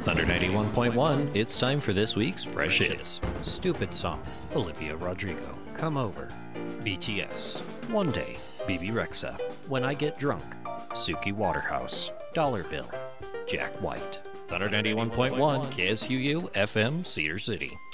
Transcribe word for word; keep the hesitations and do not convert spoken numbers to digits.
Thunder ninety-one point one, it's time for this week's Fresh Hits. Stupid Song, Olivia Rodrigo, Come Over. B T S, One Day, B B Rexha, When I Get Drunk. Suki Waterhouse, Dollar Bill. Jack White. Thunder ninety-one point one, K S U U, F M, Cedar City.